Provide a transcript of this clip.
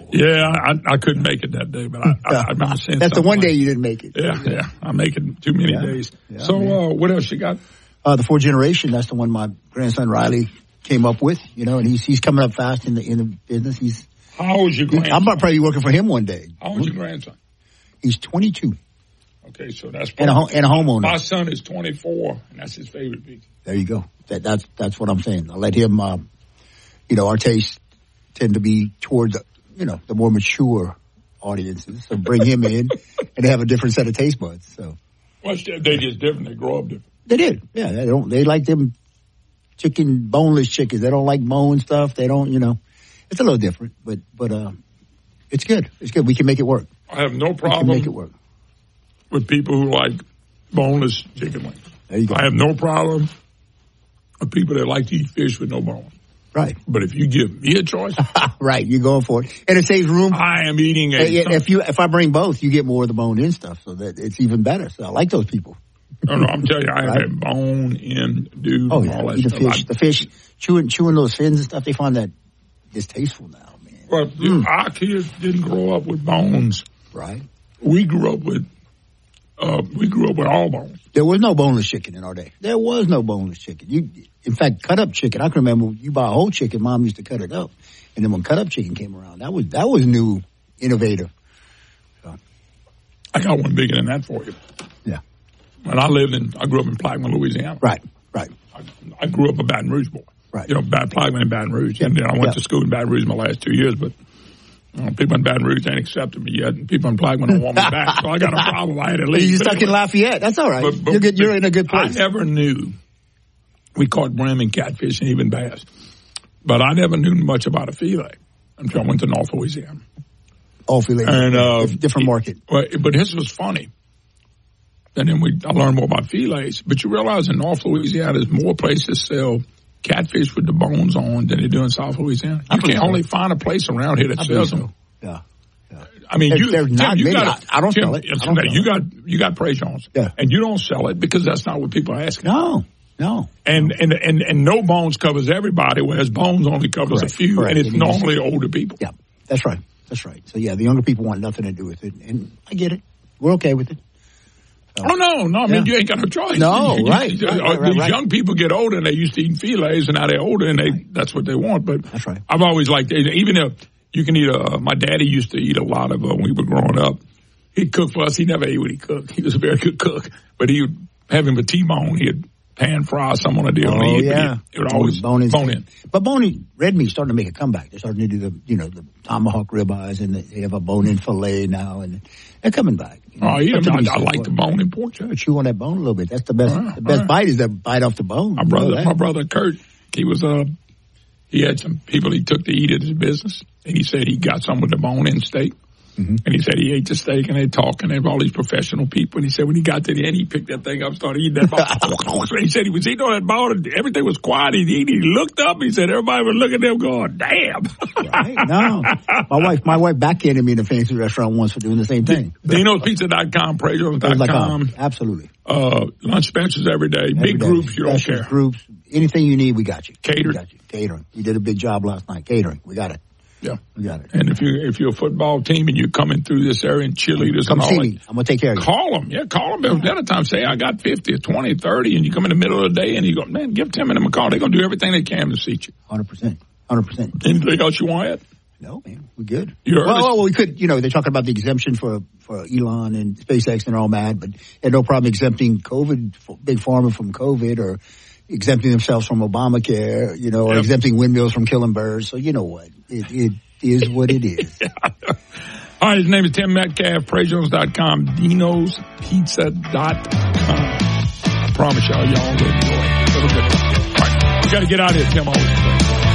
Yeah, I couldn't make it that day, but I remember saying that's the one day you didn't make it. Yeah. I make it too many days. Yeah, so what else you got? The Fourth Generation, that's the one my grandson Riley came up with, and he's coming up fast in the business. How old's your grandson? I'm about to probably be working for him one day. How old's your grandson? He's 22. Okay, so that's and a homeowner. My son is 24, and that's his favorite pizza. There you go. That's what I'm saying. I'll let him. Our tastes tend to be towards the more mature audiences. So bring him in, and they have a different set of taste buds. So they just different. They grow up different. They did. Yeah, they like them boneless chickens. They don't like bone stuff. They don't. It's a little different, but it's good. It's good. We can make it work. I have no problem. We can make it work with people who like boneless chicken wings. There you go. I have no problem with people that like to eat fish with no bones. Right. But if you give me a choice, right, you're going for it, and it saves room. I am eating if I bring both, you get more of the bone-in stuff, so that it's even better. So I like those people. No, I'm telling you, I have a bone-in dude. Oh yeah, all that stuff. The fish, chewing those fins and stuff. They find that distasteful now, man. Well, our kids didn't grow up with bones. Right. We grew up with all bones. There was no boneless chicken in our day. There was no boneless chicken. In fact, cut up chicken. I can remember you buy a whole chicken. Mom used to cut it up, and then when cut up chicken came around, that was new, innovative. So. I got one bigger than that for you. Yeah. When I grew up in Plaquemine, Louisiana. Right. I grew up a Baton Rouge boy. Right. Plaquemine and Baton Rouge, and then I went to school in Baton Rouge my last 2 years, but. People in Baton Rouge ain't accepted me yet, and people in Plaquemine don't want me back, so I got a problem. I had to leave. You're stuck in Lafayette. That's all right. You're in a good place. I never knew. We caught brim and catfish and even bass, but I never knew much about a filet until I went to North Louisiana. All filets, and different market. But this was funny. And then I learned more about filets. But you realize in North Louisiana, there's more places sell catfish with the bones on than they do in South Louisiana. You can only find a place around here that sells them. Yeah. I mean, I don't sell it. You got Prey Jones. Yeah. And you don't sell it because that's not what people are asking. No. And no bones covers everybody, whereas bones only covers a few, and it's normally older people. Yeah, that's right. So yeah, the younger people want nothing to do with it, and I get it. We're okay with it. Oh, no. I mean, you ain't got no choice. No, right. These young people get older, and they used to eat fillets, and now they're older, and that's what they want. But that's right. I've always liked it. Even if you can eat my daddy used to eat a lot of when we were growing up. He'd cook for us. He never ate what he cooked. He was a very good cook. But he would have him a T-bone. He'd pan fry some on a deal. Oh, yeah. It would always bone in. But red meat's starting to make a comeback. They're starting to do the tomahawk ribeyes, and they have a bone-in filet now, and they're coming back. I like the bone-in pork chop. Chew on that bone a little bit. That's the best. The best bite is the bite off the bone. My brother Kurt, he had some people he took to eat at his business, and he said he got some with the bone-in steak. Mm-hmm. And he said he ate the steak, and they talk, and they have all these professional people. And he said when he got to the end, he picked that thing up, started eating that bone. He said he was eating on that bone, and everything was quiet. He looked up, he said everybody was looking at him going, damn. Right? No. My wife backhanded me in a fancy restaurant once for doing the same thing. Dino'sPizza.com, PrayJones.com. Absolutely. Lunch specials every day. Big groups, you don't care. Groups. Anything you need, we got you. Catering. You did a big job last night. Catering. We got it. Yeah, we got it. And if you're a football team and you're coming through this area and cheerleaders come and all see that, me. I'm gonna take care of you. Call them. Yeah, call them. At a time, say I got 50 or 20 or 30, and you come in the middle of the day and you go, man, give Tim and them a call. They're gonna do everything they can to seat you. 100%. Anything else you want yet? No, man, we're good. Well, we could. They're talking about the exemption for Elon and SpaceX, and they're all mad, but they had no problem exempting Big Pharma from COVID, or exempting themselves from Obamacare, or exempting windmills from killing birds. So you know what? It is what it is. All right, his name is Tim Metcalf, PrayJones.com, Dino'sPizza.com. I promise y'all will enjoy it. All right, we got to get out of here, Tim. Always.